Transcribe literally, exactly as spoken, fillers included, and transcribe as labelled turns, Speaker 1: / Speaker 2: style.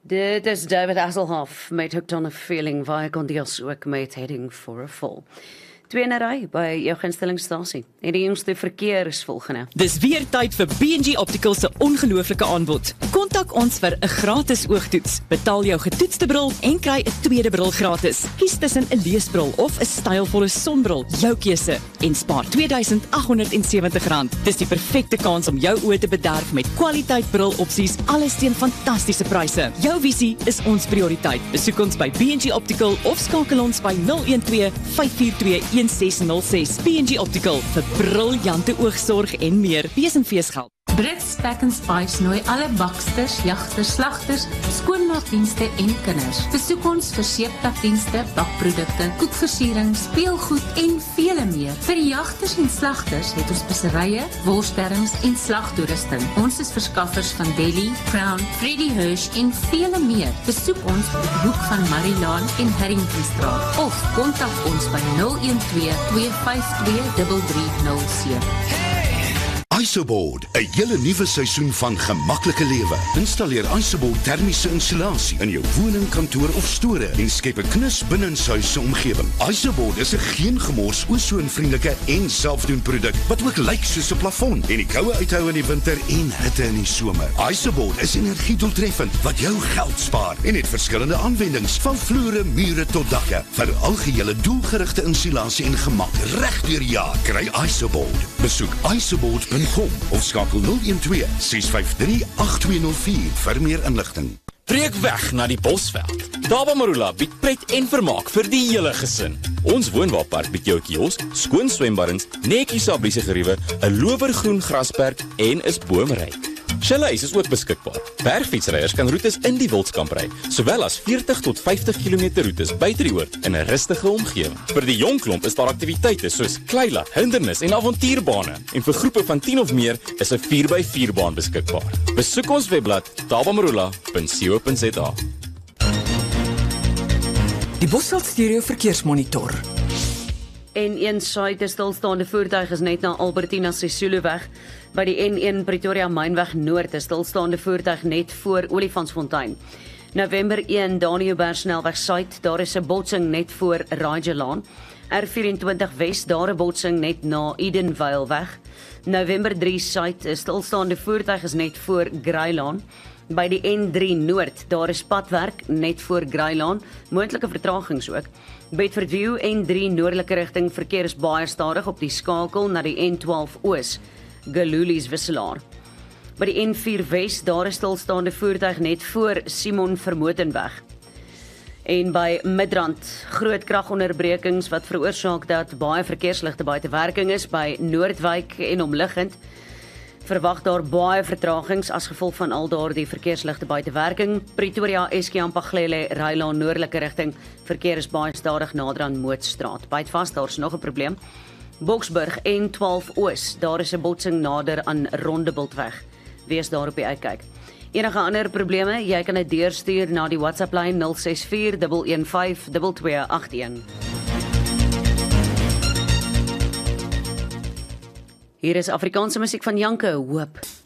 Speaker 1: Dit is David Hasselhoff met Hooked on a Feeling, waar ek ondeels ook met Heading for a Fall. Twee in 'n ry by jou gunstelingstasie. En die jongste verkeer is volgende.
Speaker 2: Dis weer tyd vir B en G Optical se ongelooflike aanbod. Kontak ons vir 'n gratis oogtoets. Betaal jou getoetste bril en kry 'n tweede bril gratis. Kies tussen 'n leesbril of 'n stylvolle sonbril, jou keuse, en spaar twee duisend agt honderd en sewentig rand. Dis die perfekte kans om jou oë te bederf met kwaliteit brilopsies, alles teen fantastiese pryse. Jou visie is ons prioriteit. Besoek ons by B en G Optical of skakel ons by nul een twee vyf vier twee een ses nul ses. B en G Optical vir briljante oogsorg en meer. Wees en feesgeld.
Speaker 3: Brits Pack and Spice nooi alle baksters, jagters, slagters, skoonmaakdienste en kinders. Besoek ons vir seeptakdienste, bakprodukte, koekversiering, speelgoed en vele meer. Vir die jagters en slagters het ons speserye, worsderms en slagtoerusting. Ons is verskaffers van Deli, Crown, Freddy Hirsch en vele meer. Besoek ons op die hoek van Marilaan en Harringtonstraat of kontak ons by nul een twee twee vyf twee drie drie nul sewe.
Speaker 4: Isoboard, 'n hele nuwe seisoen van gemaklike lewe. Installeer Isoboard termiese insulasie in jou woning, kantoor of store en skep 'n knus binnenshuisse omgewing. Isoboard is 'n geen gemors, ozonvriendelike en selfdoen produk wat ook lyk soos 'n plafon en die koue uithou in die winter en hitte in die somer. Isoboard is energiedoeltreffend wat jou geld spaar en het verskillende aanwendings van vloere, mure tot dakke vir algehele doelgerigte insulasie en gemak reg deur die jaar. Kry Isoboard. Besoek isoboard punt com of skakel nul een twee ses vyf drie agt twee nul vier vir meer inligting.
Speaker 5: Trek weg na die Bosveld. Taba Marula bied pret en vermaak vir die hele gesin. Ons woonwaarpark bied jou 'n kiosk, skoon swembaddens, netjies sabliese geriewe, 'n lowergroen grasperk en is boomryk. Chalet is ook beskikbaar. Bergfietsryers kan roetes in die Wildskamp ry, sowel as veertig tot vyftig kilometer roetes buite die oord in 'n rustige omgewing. Vir die jong klomp is daar aktiwiteite soos kleilat, hindernis en avontuurbane. En vir groepe van tien of meer is 'n vier by vier baan beskikbaar. Besoek ons webblad tabamarula punt co punt za.
Speaker 6: Die Bosveld Stereo Verkeersmonitor.
Speaker 1: En een suid stilstaande voertuig is net na Albertina Sisuluweg. By die N een Pretoria Mynweg Noord is stilstaande voertuig net voor Olifantsfontein. November een Daniëlberg Snelweg Suid, daar is 'n botsing net voor Rajalaan. R vyf een twee Wes, daar 'n botsing net na Edenvale weg. November drie Suid, 'n stilstaande voertuig is net voor Greylaan. By die N drie Noord, daar is padwerk net voor Greylaan, moontlike vertragings ook. Bedford View N drie noordelike rigting verkeer is baie stadig op die skakel na die N twaalf Oos, Galulies wisselaar. By die N vier Wes, daar is stilstaande voertuig net voor Simon Vermotenweg. En by Midrand, groot kragonderbrekings wat veroorsaak dat baie verkeersligte buite werking is by Noordwyk en omliggend. Verwag daar baie vertragings as gevolg van al daardie verkeersligte buite werking. Pretoria, Eskiampaglele, Rylaan noordelike rigting. Verkeer is baie stadig nader aan Mootstraat. Byt vas, daar's nog 'n probleem. Boksburg N twaalf Oos, daar is 'n botsing nader aan Rondebultweg. Wees daar op die uitkyk. Enige ander probleme, jy kan dit deurstuur na die WhatsApp-lyn nul ses vier een een vyf twee twee agt een. Hier is Afrikaanse musiek van Janke, Hoop.